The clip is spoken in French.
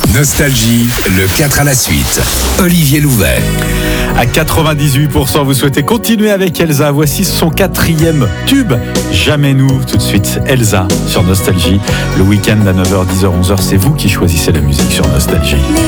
Nostalgie, le 4 à la suite. Olivier Louvet. À 98%, vous souhaitez continuer avec Elsa. Voici son 4e tube. Jamais nous. Tout de suite, Elsa sur Nostalgie. Le week-end à 9h, 10h, 11h, c'est vous qui choisissez la musique sur Nostalgie.